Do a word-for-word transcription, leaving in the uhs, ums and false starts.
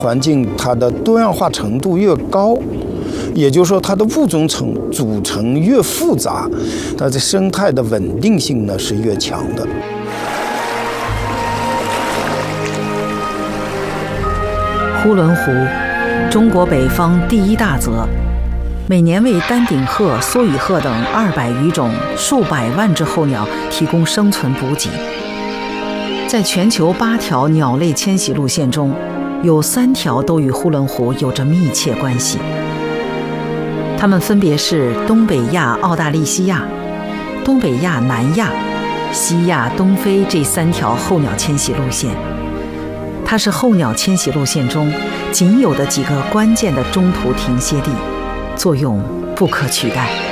环境它的多样化程度越高，也就是说它的物种成组成越复杂，它的生态的稳定性呢是越强的。 呼伦湖，中国北方第一大泽，每年为丹顶鹤、梭羽鹤等二百余种、数百万只候鸟提供生存补给。在全球八条鸟类迁徙路线中，有三条都与呼伦湖有着密切关系。它们分别是东北亚澳大利西亚、东北亚南亚、西亚东非这三条候鸟迁徙路线。它是候鸟迁徙路线中仅有的几个关键的中途停歇地，作用不可取代。